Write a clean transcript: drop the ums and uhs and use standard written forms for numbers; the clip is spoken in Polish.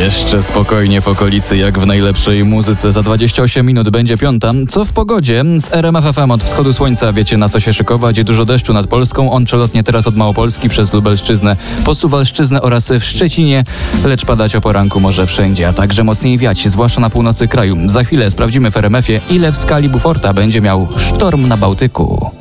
Jeszcze spokojnie w okolicy, jak w najlepszej muzyce. Za 28 minut będzie 5. Co w pogodzie? Z RMF FM od wschodu słońca wiecie, na co się szykować. Dużo deszczu nad Polską. On przelotnie teraz od Małopolski przez Lubelszczyznę po Suwalszczyznę oraz w Szczecinie, lecz padać o poranku może wszędzie, a także mocniej wiać, zwłaszcza na północy kraju. Za chwilę sprawdzimy w RMF-ie, ile w skali Beauforta będzie miał sztorm na Bałtyku.